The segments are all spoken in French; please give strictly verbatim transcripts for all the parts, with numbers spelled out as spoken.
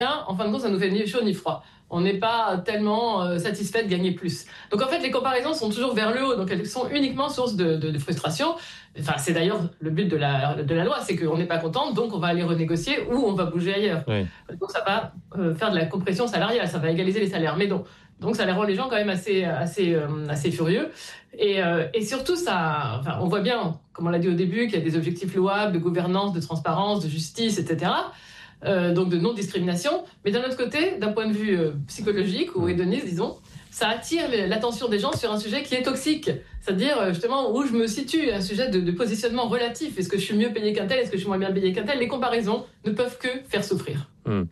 en fin de compte, ça nous fait ni chaud ni froid. On n'est pas tellement euh, satisfait de gagner plus. Donc en fait, les comparaisons sont toujours vers le haut, donc elles sont uniquement source de, de, de frustration. Enfin, c'est d'ailleurs le but de la, de la loi, c'est qu'on n'est pas content, donc on va aller renégocier ou on va bouger ailleurs. Oui. Donc ça va euh, faire de la compression salariale, ça va égaliser les salaires. Mais donc, donc ça les rend les gens quand même assez, assez, euh, assez furieux. Et, euh, et surtout, ça, enfin, on voit bien, comme on l'a dit au début, qu'il y a des objectifs louables de gouvernance, de transparence, de justice, et cetera. Euh, donc de non-discrimination. Mais d'un autre côté, d'un point de vue euh, psychologique ou hédoniste, disons, ça attire l'attention des gens sur un sujet qui est toxique. C'est-à-dire, justement, où je me situe, un sujet de, de positionnement relatif. Est-ce que je suis mieux payé qu'un tel? Est-ce que je suis moins bien payé qu'un tel? Les comparaisons ne peuvent que faire souffrir. Hum.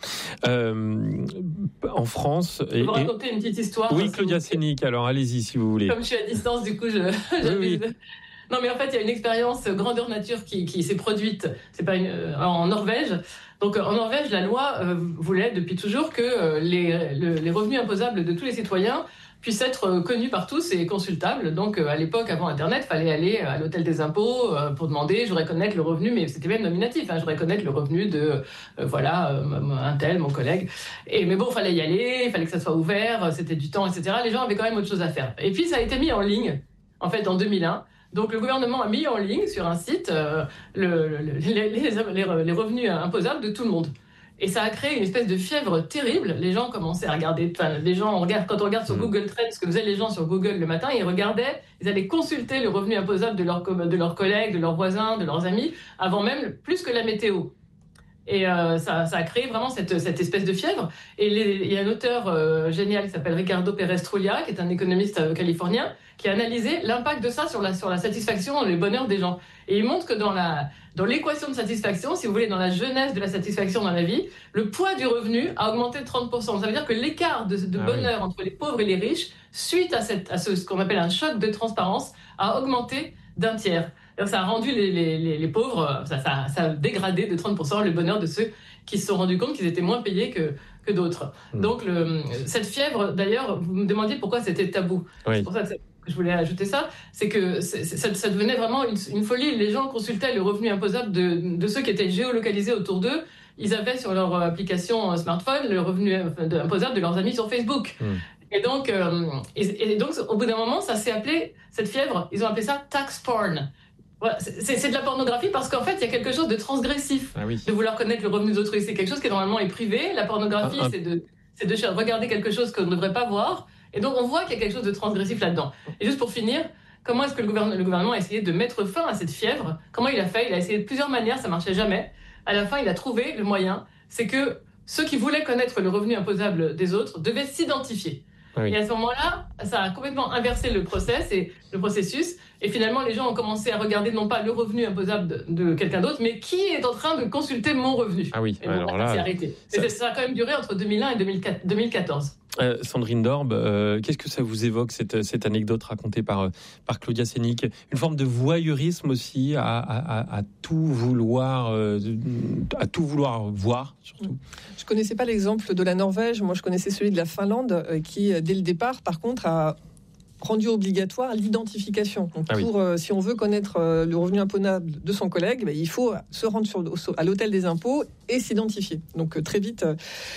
Euh, en France... Je vais vous raconter et... une petite histoire. Oui, Claudia Sénic, alors allez-y si vous voulez. Comme je suis à distance, du coup, je... oui, oui. Non, mais en fait, il y a une expérience grandeur nature qui, qui s'est produite c'est pas une, euh, en Norvège. Donc, en Norvège, la loi euh, voulait depuis toujours que euh, les, le, les revenus imposables de tous les citoyens puissent être euh, connus par tous et consultables. Donc, euh, à l'époque, avant Internet, il fallait aller à l'hôtel des impôts euh, pour demander, je voudrais connaître le revenu, mais c'était même nominatif, hein, je voudrais connaître le revenu de, euh, voilà, euh, un tel, mon collègue. Et, mais bon, il fallait y aller, il fallait que ça soit ouvert, c'était du temps, et cetera. Les gens avaient quand même autre chose à faire. Et puis, ça a été mis en ligne, en fait, en deux mille un. Donc le gouvernement a mis en ligne sur un site euh, le, le, les, les, les revenus imposables de tout le monde. Et ça a créé une espèce de fièvre terrible. Les gens commençaient à regarder, enfin, les gens, on regarde, quand on regarde sur Google Trends, ce que faisaient les gens sur Google le matin, ils regardaient, ils allaient consulter le revenu imposable de, leur, de leurs collègues, de leurs voisins, de leurs amis, avant même, plus que la météo. Et euh, ça, ça a créé vraiment cette, cette espèce de fièvre. Et les, il y a un auteur euh, génial qui s'appelle Ricardo Pérez Trullia, qui est un économiste euh, californien, qui a analysé l'impact de ça sur la, sur la satisfaction, le bonheur des gens. Et il montre que dans, la, dans l'équation de satisfaction, si vous voulez, dans la jeunesse de la satisfaction dans la vie, le poids du revenu a augmenté de trente pour cent. Ça veut dire que l'écart de, de ah bonheur oui. entre les pauvres et les riches, suite à, cette, à ce, ce qu'on appelle un choc de transparence, a augmenté d'un tiers. Ça a rendu les, les, les, les pauvres, ça, ça, ça a dégradé de trente pour cent le bonheur de ceux qui se sont rendus compte qu'ils étaient moins payés que, que d'autres. Mmh. Donc, le, cette fièvre, d'ailleurs, vous me demandiez pourquoi c'était tabou. Oui. C'est pour ça que je voulais ajouter ça. C'est que c'est, ça, ça devenait vraiment une, une folie. Les gens consultaient le revenu imposable de, de ceux qui étaient géolocalisés autour d'eux. Ils avaient sur leur application smartphone le revenu imposable de leurs amis sur Facebook. Mmh. Et donc, euh, et, et donc, au bout d'un moment, ça s'est appelé, cette fièvre, ils ont appelé ça tax porn. Voilà, c'est, c'est de la pornographie parce qu'en fait, il y a quelque chose de transgressif ah oui. de vouloir connaître le revenu d'autrui. C'est quelque chose qui normalement est privé. La pornographie, ah, ah. c'est de, c'est de regarder quelque chose qu'on ne devrait pas voir. Et donc, on voit qu'il y a quelque chose de transgressif là-dedans. Et juste pour finir, comment est-ce que le gouvernement, le gouvernement a essayé de mettre fin à cette fièvre? Comment il a fait? Il a essayé de plusieurs manières, ça marchait jamais. À la fin, il a trouvé le moyen. C'est que ceux qui voulaient connaître le revenu imposable des autres devaient s'identifier. Oui. Et à ce moment-là, ça a complètement inversé le process et le processus. Et finalement, les gens ont commencé à regarder non pas le revenu imposable de, de quelqu'un d'autre, mais qui est en train de consulter mon revenu. Ah oui, et bon, alors là, c'est arrêté. Ça... Et ça a quand même duré entre deux mille un et deux mille quatorze. Euh, Sandrine Dorbe, euh, qu'est-ce que ça vous évoque, cette, cette anecdote racontée par, par Claudia Sénic? Une forme de voyeurisme aussi, à, à, à, tout vouloir, euh, à tout vouloir voir, surtout. Je ne connaissais pas l'exemple de la Norvège, moi je connaissais celui de la Finlande, euh, qui, dès le départ, par contre, a rendu obligatoire l'identification. Donc, ah pour, oui. euh, si on veut connaître euh, le revenu imposable de son collègue, bah, il faut se rendre sur, à l'hôtel des impôts et s'identifier. Donc, euh, très vite... Euh,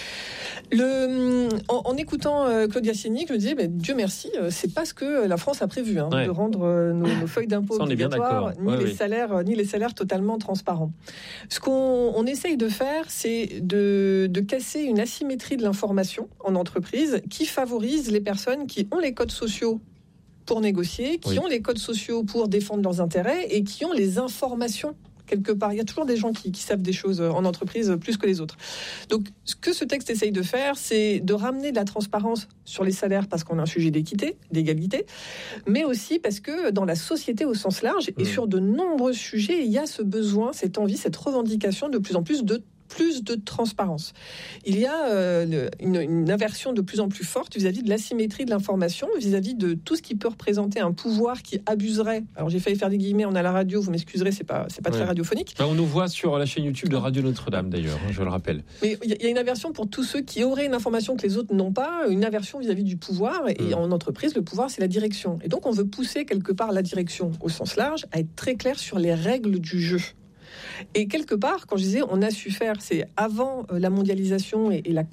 Le, en, en écoutant euh, Claudia Sénic, je me disais, bah, Dieu merci, euh, c'est pas ce que la France a prévu, hein, ouais. de rendre euh, nos, nos feuilles d'impôt obligatoires, ni, ouais, les oui. salaires, ni les salaires totalement transparents. Ce qu'on on essaye de faire, c'est de, de casser une asymétrie de l'information en entreprise qui favorise les personnes qui ont les codes sociaux pour négocier, qui oui. ont les codes sociaux pour défendre leurs intérêts et qui ont les informations. Quelque part, il y a toujours des gens qui, qui savent des choses en entreprise plus que les autres. Donc, ce que ce texte essaye de faire, c'est de ramener de la transparence sur les salaires parce qu'on a un sujet d'équité, d'égalité, mais aussi parce que dans la société au sens large et sur de nombreux sujets, il y a ce besoin, cette envie, cette revendication de plus en plus de plus de transparence. Il y a euh, une, une aversion de plus en plus forte vis-à-vis de l'asymétrie de l'information, vis-à-vis de tout ce qui peut représenter un pouvoir qui abuserait. Alors j'ai failli faire des guillemets, on a la radio, vous m'excuserez, c'est pas, c'est pas ouais. très radiophonique. Ben, on nous voit sur la chaîne YouTube de Radio Notre-Dame d'ailleurs, hein, je le rappelle. Mais il y, y a une aversion pour tous ceux qui auraient une information que les autres n'ont pas, une aversion vis-à-vis du pouvoir, et mmh. en entreprise, le pouvoir c'est la direction. Et donc on veut pousser quelque part la direction au sens large à être très clair sur les règles du jeu. Et quelque part, quand je disais on a su faire, c'est avant la mondialisation et, et la